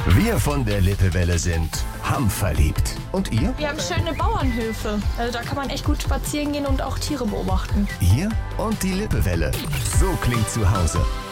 Wir von der Lippewelle sind hamverliebt. Und ihr? Wir haben schöne Bauernhöfe. Also da kann man echt gut spazieren gehen und auch Tiere beobachten. Hier und die Lippewelle. So klingt zu Hause.